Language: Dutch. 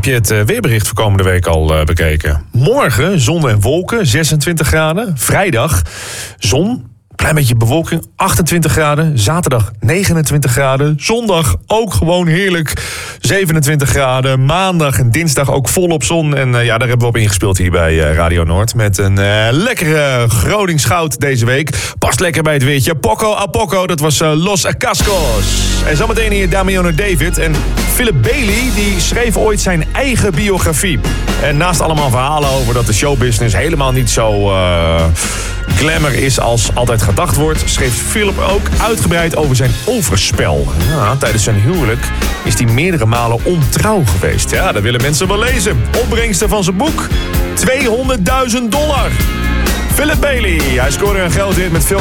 Heb je het weerbericht voor komende week al bekeken? Morgen zon en wolken, 26 graden. Vrijdag zon, klein beetje bewolking, 28 graden. Zaterdag 29 graden. Zondag ook gewoon heerlijk, 27 graden. Maandag en dinsdag ook volop zon. En daar hebben we op ingespeeld hier bij Radio Noord. Met een lekkere Gronings goud deze week. Past lekker bij het weertje. Poco a poco, dat was Los Cascos. En zometeen hier Damiano David. En Philip Bailey, die schreef ooit zijn eigen biografie. En naast allemaal verhalen over dat de showbusiness helemaal niet zo glamour is als altijd gedacht wordt, schreef Philip ook uitgebreid over zijn overspel. Ja, tijdens zijn huwelijk is hij meerdere malen ontrouw geweest. Ja, dat willen mensen wel lezen. Opbrengsten van zijn boek, $200.000. Philip Bailey, hij scoorde een geldhit met veel